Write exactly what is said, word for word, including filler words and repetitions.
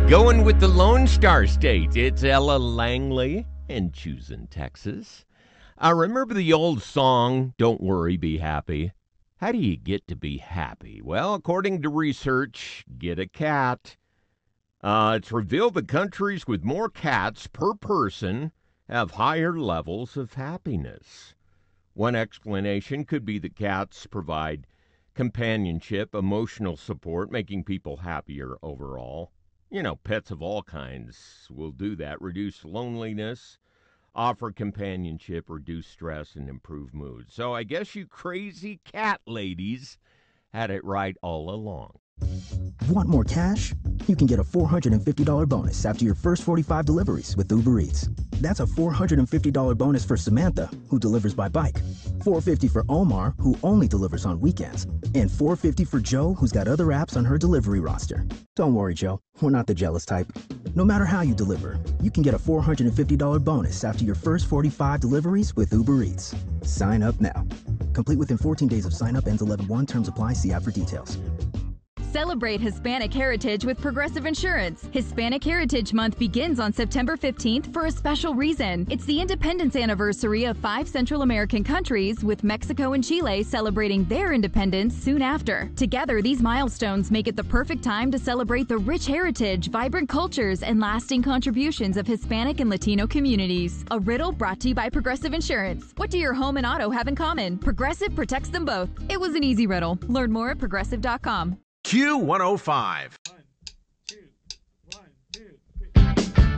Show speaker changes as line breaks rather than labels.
Going with the Lone Star State, it's Ella Langley and choosing Texas. I remember the old song, Don't Worry, Be Happy. How do you get to be happy? Well, according to research, get a cat. Uh, it's revealed that countries with more cats per person have higher levels of happiness. One explanation could be that cats provide companionship, emotional support, making people happier overall. You know, pets of all kinds will do that. Reduce loneliness, offer companionship, reduce stress, and improve mood. So I guess you crazy cat ladies had it right all along.
Want more cash? You can get a four hundred fifty dollars bonus after your first forty-five deliveries with Uber Eats. That's a four hundred fifty dollars bonus for Samantha, who delivers by bike, four hundred fifty dollars for Omar, who only delivers on weekends, and four hundred fifty dollars for Joe, who's got other apps on her delivery roster. Don't worry, Joe. We're not the jealous type. No matter how you deliver, you can get a four hundred fifty dollars bonus after your first forty-five deliveries with Uber Eats. Sign up now. Complete within fourteen days of sign up. Ends eleven one. Terms apply. See app for details.
Celebrate Hispanic Heritage with Progressive Insurance. Hispanic Heritage Month begins on September fifteenth for a special reason. It's the independence anniversary of five Central American countries, with Mexico and Chile celebrating their independence soon after. Together, these milestones make it the perfect time to celebrate the rich heritage, vibrant cultures, and lasting contributions of Hispanic and Latino communities. A riddle brought to you by Progressive Insurance. What do your home and auto have in common? Progressive protects them both. It was an easy riddle. Learn more at progressive dot com.
Q one oh five.